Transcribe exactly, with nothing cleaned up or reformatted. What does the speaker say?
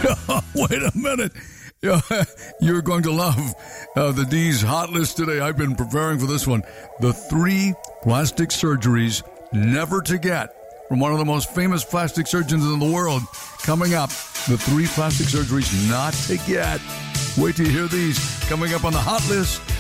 Wait a minute. You're going to love uh, the D's hot list today. I've been preparing for this one. The three plastic surgeries never to get from one of the most famous plastic surgeons in the world. Coming up, the three plastic surgeries not to get. Wait till you hear these coming up on the hot list